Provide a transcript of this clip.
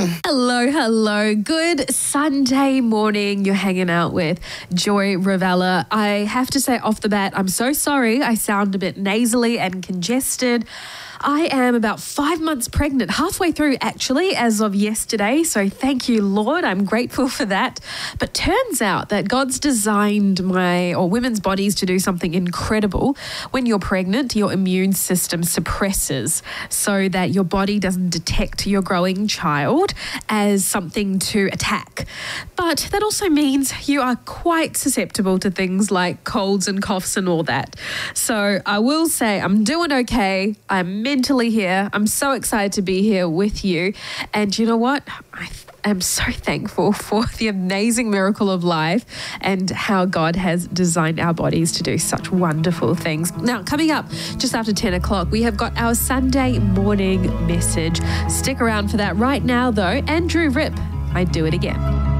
Hello, hello. Good Sunday morning. You're hanging out with Joy Ravella. I have to say off the bat, I'm so sorry. I sound a bit nasally and congested. I am about 5 months pregnant, halfway through actually, as of yesterday. So thank you, Lord. I'm grateful for that. But turns out that God's designed women's bodies to do something incredible. When you're pregnant, your immune system suppresses so that your body doesn't detect your growing child as something to attack. But that also means you are quite susceptible to things like colds and coughs and all that. So I will say I'm doing okay. I'm mentally here. I'm so excited to be here with you. And you know what? I am so thankful for the amazing miracle of life and how God has designed our bodies to do such wonderful things. Now, coming up just after 10 o'clock, we have got our Sunday morning message. Stick around for that. Right now, though, Andrew Ripp, I Do It Again.